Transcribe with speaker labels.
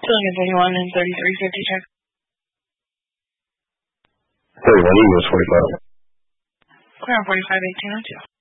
Speaker 1: Logan 31 and 3350 check.
Speaker 2: 31 Eagles 45.
Speaker 1: Clear on 45, 1802.